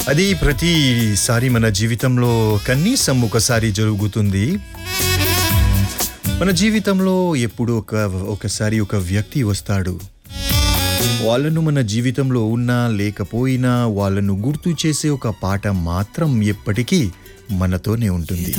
అది ప్రతిసారి మన జీవితంలో కనీసం ఒకసారి జరుగుతుంది. మన జీవితంలో ఎప్పుడో ఒకసారి ఒక వ్యక్తి వస్తాడు. వాళ్ళను మన జీవితంలో ఉన్నా లేకపోయినా వాళ్ళను గుర్తు చేసే ఒక పాట మాత్రం ఎప్పటికీ మనతోనే ఉంటుంది.